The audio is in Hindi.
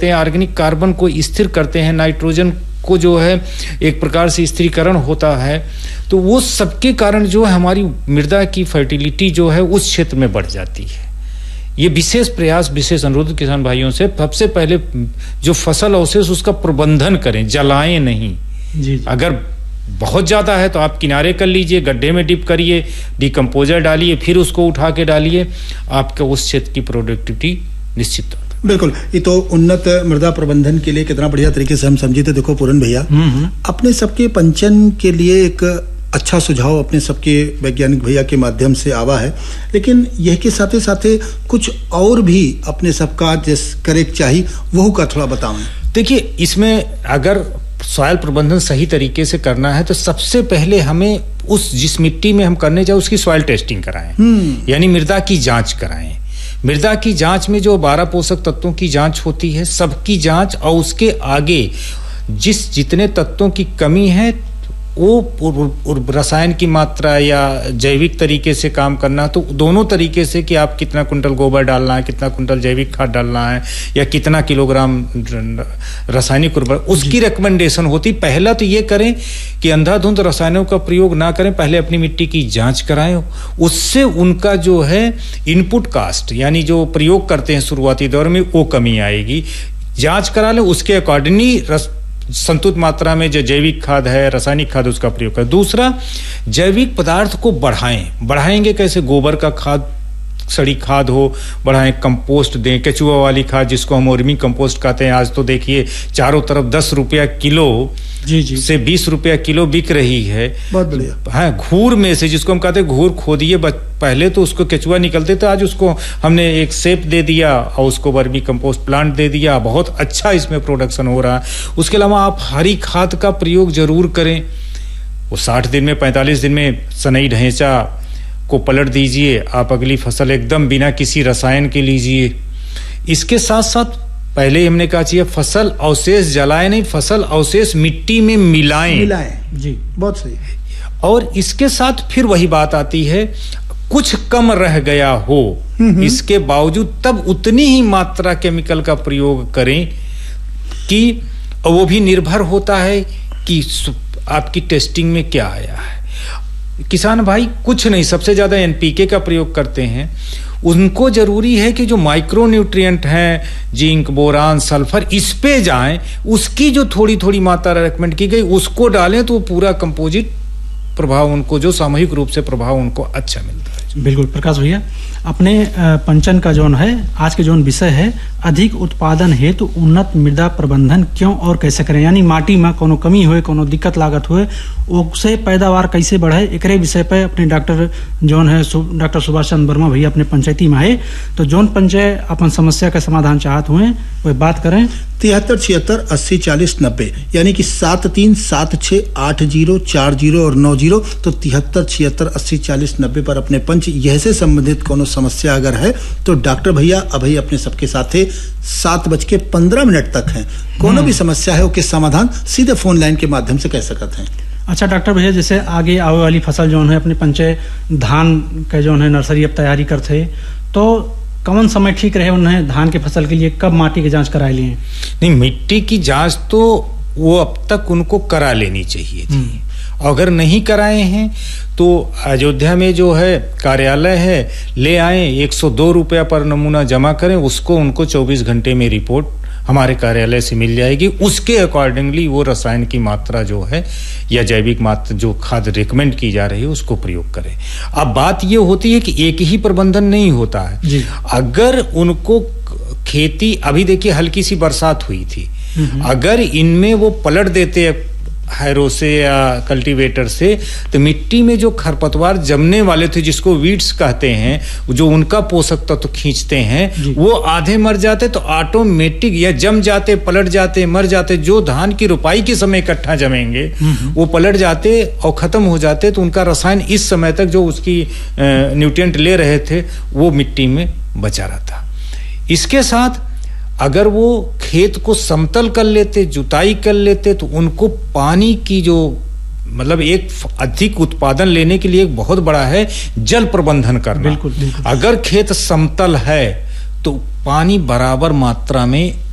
कहते हैं, ऑर्गेनिक कार्बन को स्थिर करते हैं, नाइट्रोजन को जो है एक प्रकार से स्थिरीकरण होता है, तो वो सबके कारण जो है हमारी मृदा की फर्टिलिटी जो है उस क्षेत्र में बढ़ जाती है। ये विशेष प्रयास, विशेष अनुरोध किसान भाइयों से, सबसे पहले जो फसल अवशेष उसका प्रबंधन करें, जलाएं नहीं। जी। अगर बहुत ज्यादा है तो आप किनारे कर लीजिए, गड्ढे में डिप करिए, डिकम्पोजर डालिए, फिर उसको उठा के डालिए, आपका उस क्षेत्र की प्रोडक्टिविटी निश्चित तौर पर। बिल्कुल, ये तो उन्नत मृदा प्रबंधन के लिए कितना बढ़िया तरीके से हम समझे थे। देखो पूरन भैया, अपने सबके पंचन के लिए एक अच्छा सुझाव अपने सबके वैज्ञानिक भैया के माध्यम से आवा है, लेकिन यह के साथे साथे कुछ और भी अपने सबका जिस करे चाहिए वो का थोड़ा बताएं। देखिए, इसमें अगर सॉइल प्रबंधन सही तरीके से करना है तो सबसे पहले हमें उस जिस मिट्टी में हम करने जाए उसकी सॉइल टेस्टिंग कराएं, यानी मृदा की जांच कराएं। मृदा की जांच में जो 12 पोषक तत्वों की जांच होती है, सबकी जांच, और उसके आगे जितने तत्वों की कमी है वो रसायन की मात्रा या जैविक तरीके से काम करना, तो दोनों तरीके से कि आप कितना कुंटल गोबर डालना है, कितना कुंटल जैविक खाद डालना है, या कितना किलोग्राम रासायनिक उर्वरक, उसकी रिकमेंडेशन होती। पहला तो ये करें कि अंधाधुंध रसायनों का प्रयोग ना करें, पहले अपनी मिट्टी की जांच कराएं, उससे उनका जो है इनपुट कास्ट यानी जो प्रयोग करते हैं शुरुआती दौर में वो कमी आएगी। जांच करा लें, उसके अकॉर्डिंगली संतुलित मात्रा में जो जैविक खाद है, रासायनिक खाद, उसका प्रयोग करें। दूसरा, जैविक पदार्थ को बढ़ाएंगे कैसे? गोबर का खाद, सड़ी खाद हो, बढ़ाएं, कंपोस्ट दें, केचुआ वाली खाद जिसको हम वर्मी कंपोस्ट कहते हैं। आज तो देखिए चारों तरफ 10 रुपया किलो जी से 20 रुपया किलो बिक रही है। बहुत बढ़िया। हाँ, घूर में से, जिसको हम कहते हैं घूर खोदिए, पहले तो उसको केचुआ निकलते थे, आज उसको हमने एक शेप दे दिया और उसको वर्मी कंपोस्ट प्लांट दे दिया, बहुत अच्छा इसमें प्रोडक्शन हो रहा है। उसके अलावा आप हरी खाद का प्रयोग जरूर करें। वो 60 दिन में, 45 दिन में सनई ढैंचा को पलट दीजिए, आप अगली फसल एकदम बिना किसी रसायन के लीजिए। इसके साथ साथ पहले हमने कहा चाहिए फसल अवशेष जलाए नहीं, फसल अवशेष मिट्टी में मिलाएं। जी, बहुत सही। और इसके साथ फिर वही बात आती है, कुछ कम रह गया हो इसके बावजूद तब उतनी ही मात्रा केमिकल का प्रयोग करें कि वो भी निर्भर होता है कि आपकी टेस्टिंग में क्या आया है। किसान भाई कुछ नहीं, सबसे ज्यादा एनपीके का प्रयोग करते हैं। उनको जरूरी है कि जो माइक्रो न्यूट्रिएंट हैं, जिंक, बोरान, सल्फर, इस पे जाएं, उसकी जो थोड़ी थोड़ी मात्रा रेकमेंड की गई उसको डालें, तो पूरा कंपोजिट प्रभाव उनको, जो सामूहिक रूप से प्रभाव उनको अच्छा मिलता है। बिल्कुल प्रकाश भैया, अपने पंचन का जोन है आज के जोन विषय है, अधिक उत्पादन हेतु उन्नत मृदा प्रबंधन क्यों और कैसे करें, यानी माटी में कोनो कमी हुए, कोनो दिक्कत लागत हुए, उससे पैदावार कैसे बढ़े, एकरे विषय पे अपने डॉक्टर जोन है डॉक्टर सुभाष चंद्र वर्मा भैया अपने पंचायती में है, तो जोन पंचाय अपन समस्या का समाधान चाहत हुए वह बात करें। 73 76 80 40 90 यानी कि 73 76 80 40 और 90, तो 73 76 80 40 90 पर अपने पंच यह से संबंधित कोनो समस्या अगर है तो डॉक्टर भैया अभी अपने सबके साथे 7:15 तक हैं। कोनो भी समस्या है उसके समाधान सीधे फोन लाइन के माध्यम से कह सकते हैं। अच्छा डॉक्टर भैया, जैसे आगे आवे वाली फसल जो है अपने पंचे धान के जो है नर्सरी अब तैयारी करते, तो कौन समय ठीक रहे उन्हें धान के फसल के लिए, कब माटी की जांच करा लिए? नहीं, मिट्टी की जांच तो वो अब तक उनको करा लेनी चाहिए थी। अगर नहीं कराए हैं तो अयोध्या में जो है कार्यालय है, ले आए, 102 रुपया पर नमूना जमा करें, उसको उनको 24 घंटे में रिपोर्ट हमारे कार्यालय से मिल जाएगी। उसके अकॉर्डिंगली वो रसायन की मात्रा जो है या जैविक मात्रा जो खाद रिकमेंड की जा रही है उसको प्रयोग करें। अब बात ये होती है कि एक ही प्रबंधन नहीं होता है जी। अगर उनको खेती, अभी देखिए हल्की सी बरसात हुई थी, अगर इनमें वो पलट देते हैरो से या कल्टीवेटर से, तो मिट्टी में जो खरपतवार जमने वाले थे, जिसको वीड्स कहते हैं, जो उनका पोषक तत्व खींचते हैं, वो आधे मर जाते, तो ऑटोमेटिक या जम जाते, पलट जाते, मर जाते। जो धान की रुपाई के समय इकट्ठा जमेंगे वो पलट जाते और खत्म हो जाते, तो उनका रसायन इस समय तक जो उसकी न्यूट्रिएंट ले रहे थे वो मिट्टी में बचा रहता। इसके साथ अगर वो खेत को समतल कर लेते, जुताई कर लेते, तो उनको पानी की जो मतलब एक अधिक उत्पादन लेने के लिए एक बहुत बड़ा है जल प्रबंधन करना। बिल्कुल। अगर खेत समतल है तो पानी बराबर मात्रा में